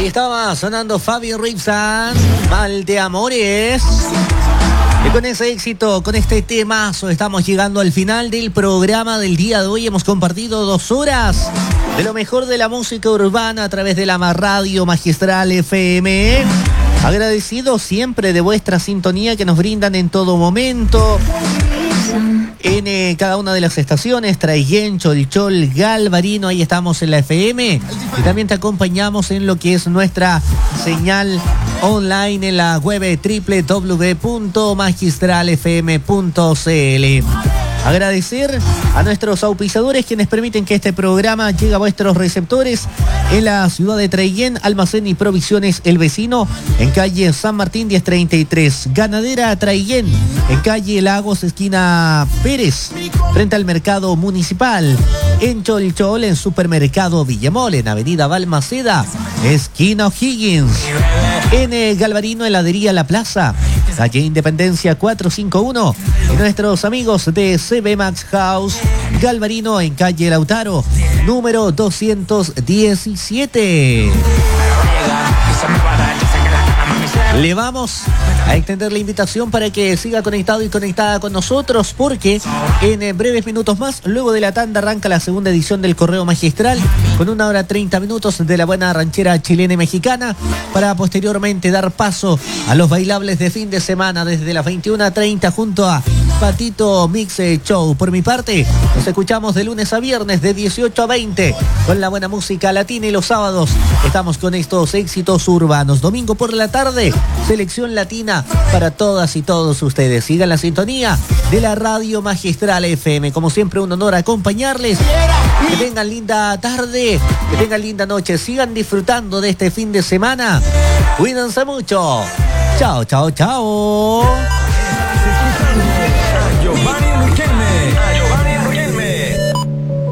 Ahí estaba sonando Fabio Ripsan, Mal de Amores. Y con ese éxito, con este temazo, estamos llegando al final del programa del día de hoy. Hemos compartido 2 horas de lo mejor de la música urbana a través de la Radio Magistral FM. Agradecido siempre de vuestra sintonía que nos brindan en todo momento. En cada una de las estaciones, Traiguén, Cholchol, Galvarino, ahí estamos en la FM. Y también te acompañamos en lo que es nuestra señal online en la web www.magistralfm.cl. Agradecer a nuestros auspiciadores quienes permiten que este programa llegue a vuestros receptores en la ciudad de Traiguén, Almacén y Provisiones El Vecino, en calle San Martín 1033. Ganadera Traiguén, en calle Lagos, esquina Pérez, frente al mercado municipal. En Cholchol, en Supermercado Villamol, en avenida Balmaceda, esquina O'Higgins. En Galvarino, heladería La Plaza, calle Independencia 451. Y nuestros amigos de CB Max House, Galvarino, en calle Lautaro, número 217. Le vamos a extender la invitación para que siga conectado y conectada con nosotros, porque en breves minutos más, luego de la tanda, arranca la segunda edición del Correo Magistral con 1 hora 30 minutos de la buena ranchera chilena y mexicana, para posteriormente dar paso a los bailables de fin de semana desde las 21:30 junto a Patito Mix Show. Por mi parte, nos escuchamos de lunes a viernes de 18 a 20 con la buena música latina, y los sábados estamos con estos éxitos urbanos. Domingo por la tarde, selección latina para todas y todos ustedes. Sigan la sintonía de la Radio Magistral FM. Como siempre, un honor acompañarles. Que tengan linda tarde, que tengan linda noche. Sigan disfrutando de este fin de semana. Cuídense mucho. Chao, chao, chao.